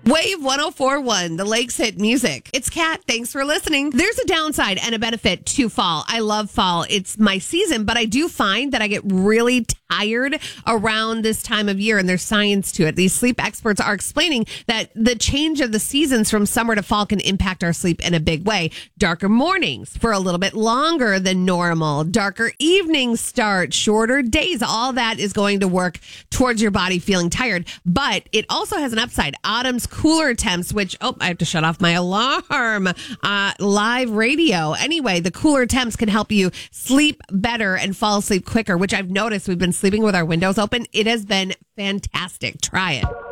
Wave 104.1, the Lakes Hit Music. It's Kat. Thanks for listening. There's a downside and a benefit to fall. I love fall. It's my season, but I do find that I get really tired around this time of year, and there's science to it. These sleep experts are explaining that the change of the seasons from summer to fall can impact our sleep in a big way. Darker mornings for a little bit longer than normal. Darker evenings start, shorter days. All that is going to work towards your body feeling tired, but it also has an upside. Autumn's cooler temps, which, I have to shut off my alarm. Live radio. Anyway, the cooler temps can help you sleep better and fall asleep quicker, which I've noticed. We've been sleeping with our windows open. It has been fantastic. Try it.